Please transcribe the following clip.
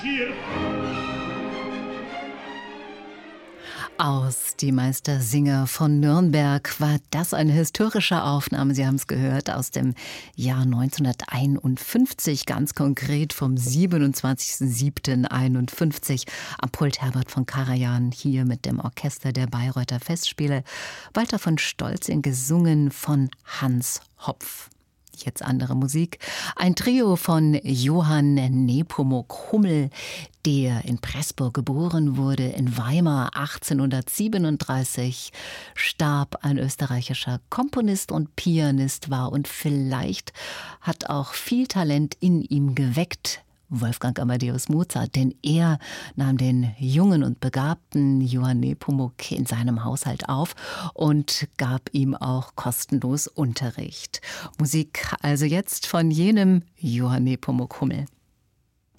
Hier. Aus Die Meistersinger von Nürnberg war das eine historische Aufnahme, Sie haben es gehört, aus dem Jahr 1951, ganz konkret vom 27.07.51. Am Pult Herbert von Karajan, hier mit dem Orchester der Bayreuther Festspiele. Walter von Stolzing, gesungen von Hans Hopf. Jetzt andere Musik. Ein Trio von Johann Nepomuk Hummel, der in Pressburg geboren wurde, in Weimar 1837, starb, ein österreichischer Komponist und Pianist war und vielleicht hat auch viel Talent in ihm geweckt, Wolfgang Amadeus Mozart, denn er nahm den jungen und begabten Johann Nepomuk in seinem Haushalt auf und gab ihm auch kostenlos Unterricht. Musik also jetzt von jenem Johann Nepomuk Hummel.